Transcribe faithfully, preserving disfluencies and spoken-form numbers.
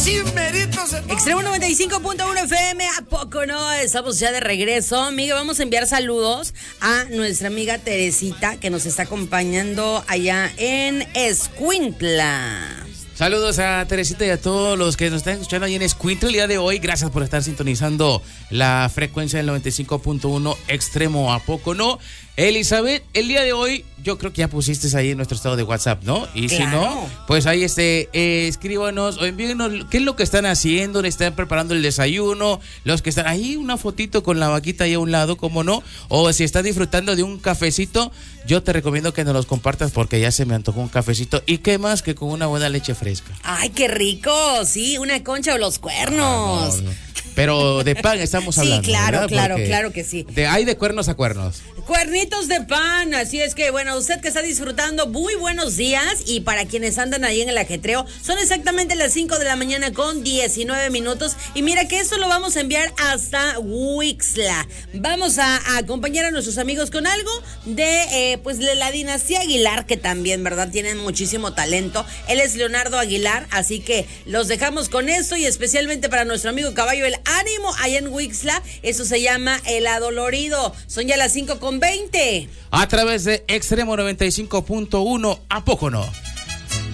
Así merito se toma. Extremo noventa y cinco punto uno F M, ¿a poco no? Estamos ya de regreso. Amiga, vamos a enviar saludos a nuestra amiga Teresita, que nos está acompañando allá en Escuintla. Saludos a Teresita y a todos los que nos están escuchando ahí en Escuintla el día de hoy. Gracias por estar sintonizando la frecuencia del noventa y cinco punto uno Extremo, ¿a poco no? Elizabeth, el día de hoy yo creo que ya pusiste ahí en nuestro estado de WhatsApp, ¿no? Y claro. Si no, pues ahí este, eh, escríbanos o envíenos qué es lo que están haciendo, le están preparando el desayuno, los que están ahí, una fotito con la vaquita ahí a un lado, ¿cómo no? O si estás disfrutando de un cafecito, yo te recomiendo que nos los compartas porque ya se me antojó un cafecito. ¿Y qué más que con una buena leche fresca? ¡Ay, qué rico! Sí, una concha o los cuernos. Ah, no, no. Pero de pan estamos hablando. Sí, claro, ¿verdad? claro, Porque claro que sí. De, hay de cuernos a cuernos. Cuernitos de pan, así es que, bueno, usted que está disfrutando, muy buenos días. Y para quienes andan ahí en el ajetreo, son exactamente las cinco de la mañana con diecinueve minutos. Y mira que esto lo vamos a enviar hasta Huixla. Vamos a, a acompañar a nuestros amigos con algo de, eh, pues, de la dinastía Aguilar, que también, ¿verdad? Tienen muchísimo talento. Él es Leonardo Aguilar, así que los dejamos con esto. Y especialmente para nuestro amigo Caballo, el ánimo allá en Huixla. Eso se llama El Adolorido. Son ya las cinco con veinte. A través de Extremo noventa y cinco punto uno, ¿a poco no?